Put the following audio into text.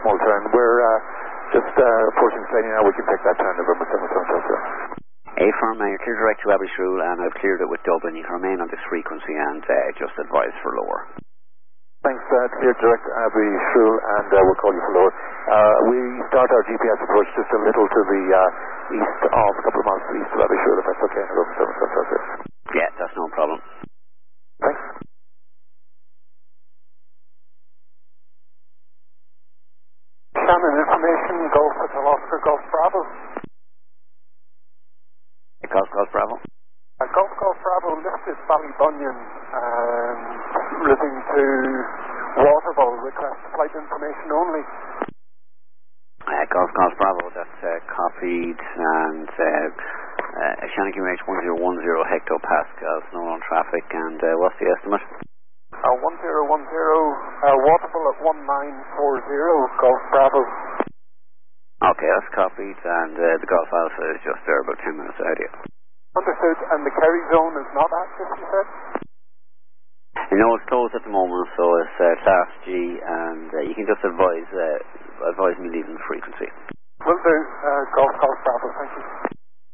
small turn. We're just approaching Slaney now. We can take that turn, November 7, sir. A-firm, you're clear direct to Abbeyshrew, and I've cleared it with Dublin. You can remain on this frequency and just advise for lower. Thanks, clear direct Abbeyshrew, and we'll call you for lower. We start our GPS approach just a little to the east of, a couple of miles to the east of Abbeyshrew, if that's okay, November 7, sir. Yeah, that's no problem. Thanks. Shannon, information, Golf Hotel Oscar, Golf Bravo. Golf Bravo. Golf Bravo lifted Ballybunion, routing to Waterville, request flight information only. Golf Bravo, that's copied, and Shannon QH 1010 hectopascals, no on traffic, and what's the estimate? 1010, Waterville at 1940, Golf Bravo. Okay, that's copied, and the Golf Alpha is just there about 10 minutes out here. Understood, and the Kerry zone is not active, you said? No, it's closed at the moment, so it's Class G, and you can just advise me leaving the frequency. Will do, Golf Bravo, thank you.